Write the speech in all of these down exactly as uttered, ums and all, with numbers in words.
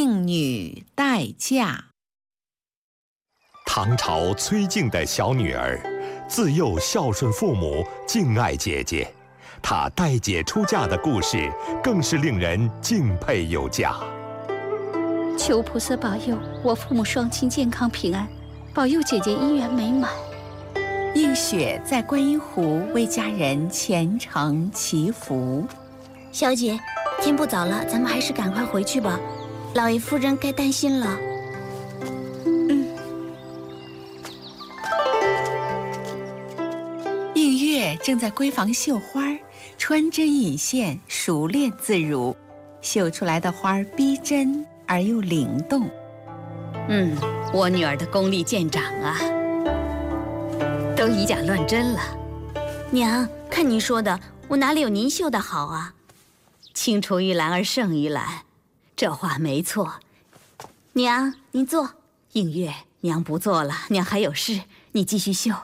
应女待嫁。 唐朝崔静的小女儿，自幼孝顺父母，敬爱姐姐。她带姐出嫁的故事，更是令人敬佩有加。 求菩萨保佑我父母双亲健康平安，保佑姐姐姻缘美满。 映雪在观音湖为家人虔诚祈福。 小姐，天不早了，咱们还是赶快回去吧，老爷夫人该担心了。 嗯。映月正在闺房绣花，穿针引线，熟练自如，绣出来的花逼真而又灵动。 嗯，我女儿的功力见长啊，都以假乱真了。 娘，看您说的，我哪里有您绣的好啊？ 青出于蓝而胜于蓝，这话没错。 娘，您坐。 映月，娘不做了，娘还有事，你继续绣。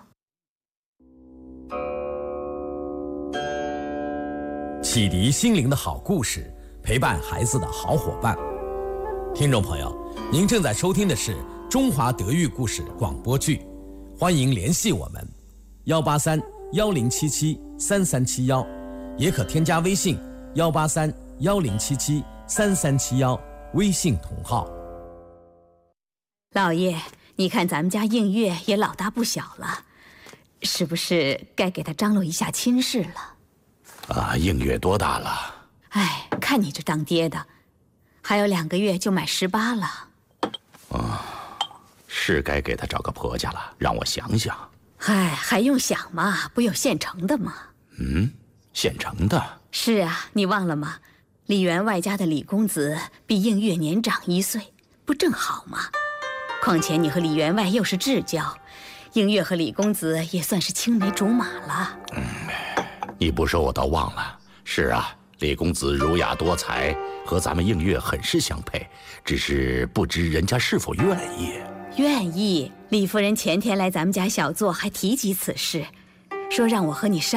启迪心灵的好故事，陪伴孩子的好伙伴。听众朋友，您正在收听的是中华德育故事广播剧，欢迎联系我们幺八三幺零七七三三七幺，也可添加微信幺八三幺零七七三三七幺，微信同号。 老爷，你看咱们家映月也老大不小了，是不是该给他张罗一下亲事了？ 啊，映月多大了？ 哎，看你这当爹的，还有两个月就满十八了。 啊，是该给他找个婆家了，让我想想。 嗨，还用想吗？不有现成的吗？ 嗯，现成的。 是啊，你忘了吗？李员外家的李公子比映月年长一岁，不正好吗？况且你和李员外又是至交，映月和李公子也算是青梅竹马了。 嗯，你不说我倒忘了。是啊，李公子儒雅多才，和咱们映月很是相配，只是不知人家是否愿意。 愿意。李夫人前天来咱们家小坐，还提及此事，说让我和你商